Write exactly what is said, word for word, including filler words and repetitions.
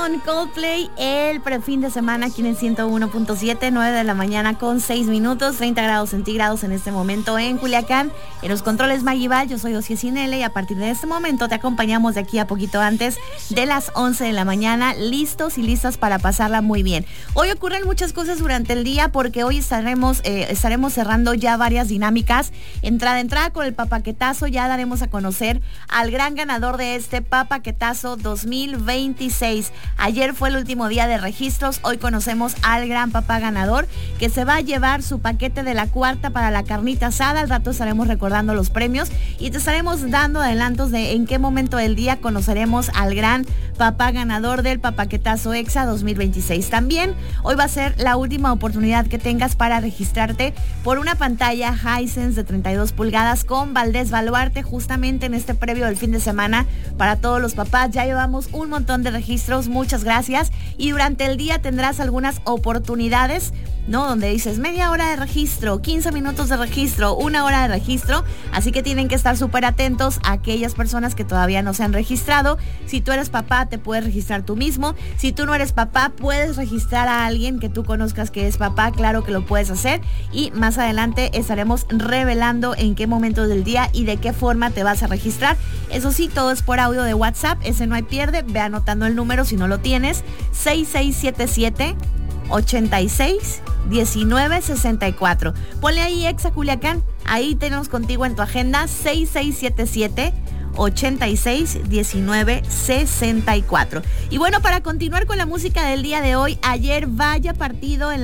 Con Coldplay, el prefin de semana aquí en el ciento uno punto siete, nueve de la mañana con seis minutos, treinta grados centígrados en este momento en Culiacán. En los controles Magibal, yo soy Ociel Sinele y a partir de este momento te acompañamos de aquí a poquito antes de las once de la mañana, listos y listas para pasarla muy bien. Hoy ocurren muchas cosas durante el día porque hoy estaremos, eh, estaremos cerrando ya varias dinámicas. Entrada a entrada con el Papaquetazo, ya daremos a conocer al gran ganador de este Papaquetazo dos mil veintiséis. Ayer fue el último día de registros, hoy conocemos al gran papá ganador que se va a llevar su paquete de la cuarta para la carnita asada. Al rato estaremos recordando los premios y te estaremos dando adelantos de en qué momento del día conoceremos al gran papá ganador del Papaquetazo Exa dos mil veintiséis. También hoy va a ser la última oportunidad que tengas para registrarte por una pantalla Hisense de treinta y dos pulgadas con Valdés Baluarte justamente en este previo del fin de semana para todos los papás. Ya llevamos un montón de registros, muchas gracias, y durante el día tendrás algunas oportunidades, ¿no? Donde dices media hora de registro, quince minutos de registro, una hora de registro, así que tienen que estar súper atentos a aquellas personas que todavía no se han registrado. Si tú eres papá, te puedes registrar tú mismo. Si tú no eres papá, puedes registrar a alguien que tú conozcas que es papá, claro que lo puedes hacer, y más adelante estaremos revelando en qué momento del día y de qué forma te vas a registrar. Eso sí, todo es por audio de WhatsApp, ese no hay pierde, ve anotando el número si no lo tienes, seis seis siete siete, ochenta y seis, diecinueve sesenta y cuatro. Ponle ahí Exa Culiacán, ahí tenemos contigo en tu agenda, seis seis siete siete, ochenta y seis, diecinueve sesenta y cuatro. Y bueno, para continuar con la música del día de hoy, ayer vaya partido en